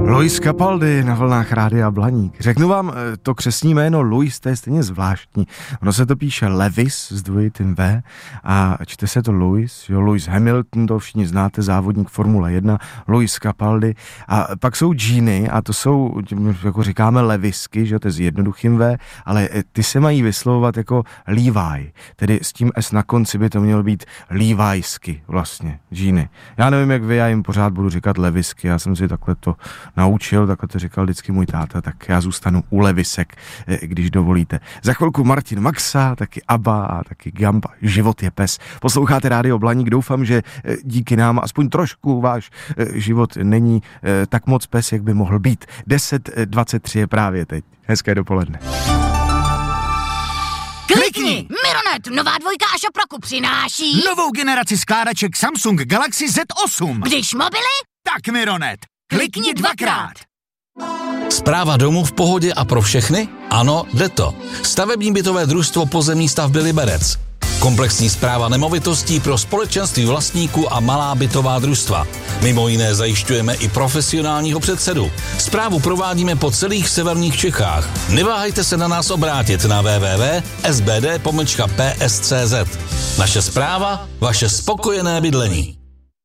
Luis Capaldi na vlnách Rádia Blaník. Řeknu vám, to křestní jméno Luis, to je stejně zvláštní. Ono se to píše Lewis s dvojitým V a čte se to Lewis, jo, Lewis Hamilton, to všichni znáte, závodník Formule 1, Luis Capaldi. A pak jsou Giny a to jsou, jako říkáme, Levisky, že to je s jednoduchým V, ale ty se mají vyslovovat jako Levi, tedy s tím S na konci by to mělo být Levisky vlastně, Giny. Já nevím, jak vy, já jim pořád budu říkat Levisky, já jsem si takhle to naučil, takhle to říkal vždycky můj táta, tak já zůstanu u Levisek, když dovolíte. Za chvilku Martin Maxa, taky Abba a taky Gamba, Život je pes. Posloucháte Rádio Blaník, doufám, že díky nám aspoň trošku váš život není tak moc pes, jak by mohl být. 10:23 je právě teď. Hezké dopoledne. Klikni! Mironet, nová dvojka a Shop roku přináší novou generaci skládaček Samsung Galaxy Z8. Když mobily, Tak Mironet, klikni dvakrát. Správa domu v pohodě a pro všechny? Ano, jde to. Stavební bytové družstvo Pozemní stavby Liberec. Komplexní správa nemovitostí pro společenství vlastníků a malá bytová družstva. Mimo jiné zajišťujeme i profesionálního předsedu. Správu provádíme po celých severních Čechách. Neváhejte se na nás obrátit na www.sbd-ps.cz. Naše správa, vaše spokojené bydlení.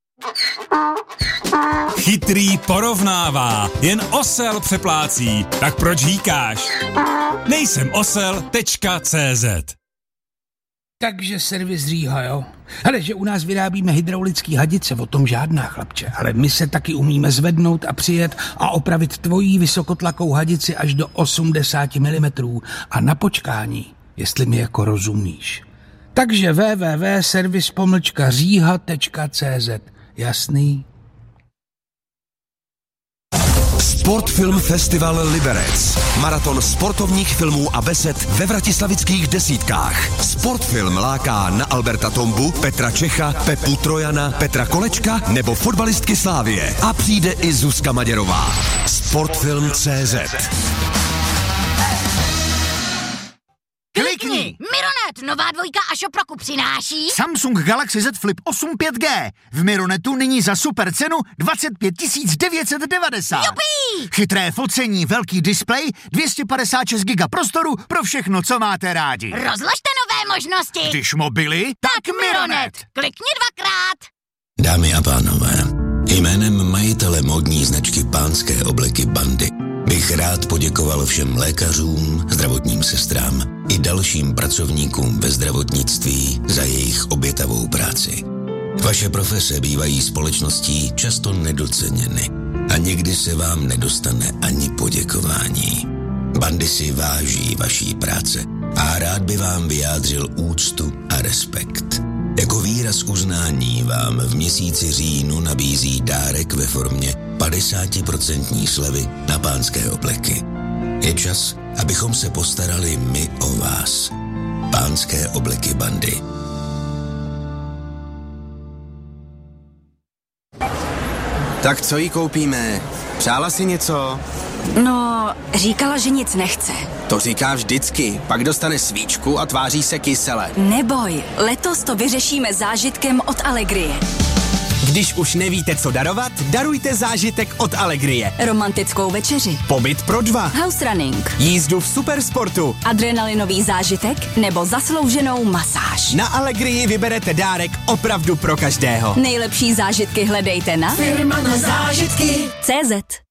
Chytrý porovnává, jen osel přeplácí, tak proč hýkáš? Nejsem osel.cz. Takže servis Říha, jo? Hele, že u nás vyrábíme hydraulický hadice, o tom žádná, chlapče. Ale my se taky umíme zvednout a přijet a opravit tvojí vysokotlakou hadici až do 80 mm. A na počkání, jestli mi jako rozumíš. Takže www.servis-říha.cz. Jasný? Sportfilm Festival Liberec. Maraton sportovních filmů a besed ve vratislavických desítkách. Sportfilm láká na Alberta Tombu, Petra Čecha, Pepu Trojana, Petra Kolečka nebo fotbalistky Slávie. A přijde i Zuzka Maděrová. Sportfilm.cz. Klikni! Mironet, nová dvojka a Shop roku přináší Samsung Galaxy Z Flip 8 5G. V Mironetu nyní za super cenu 25 990. Jupí! Chytré focení, velký displej, 256 GB prostoru pro všechno, co máte rádi. Rozložte nové možnosti. Když mobily, tak Mironet. Klikni dvakrát. Dámy a pánové, jménem majitele módní značky Pánské obleky Bandy bych rád poděkoval všem lékařům, zdravotním sestrám i dalším pracovníkům ve zdravotnictví za jejich obětavou práci. Vaše profese bývají společností často nedoceněny a někdy se vám nedostane ani poděkování. Bandy si váží vaší práce a rád by vám vyjádřil úctu a respekt. Jako výraz uznání vám v měsíci říjnu nabízí dárek ve formě 50% slevy na pánské obleky. Je čas, abychom se postarali my o vás. Pánské obleky Bandy. Tak co jí koupíme? Přála si něco? No, říkala, že nic nechce. To říká vždycky, pak dostane svíčku a tváří se kysele. Neboj, letos to vyřešíme zážitkem od Allegrie. Když už nevíte, co darovat, darujte zážitek od Allegrie. Romantickou večeři, Pobyt pro 2, house running, jízdu v supersportu, adrenalinový zážitek nebo zaslouženou masáž. Na Allegrii vyberete dárek opravdu pro každého. Nejlepší zážitky hledejte na Firma na zážitky. CZ.